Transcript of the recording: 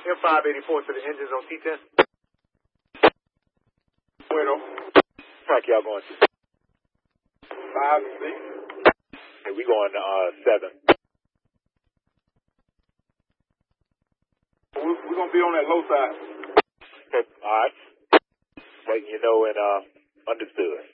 M584 to the engines on T10. Bueno. Track y'all going to? 5 and 6. Hey, we going 7. We're going to be on that low side. Okay, all right. Letting you know and understood.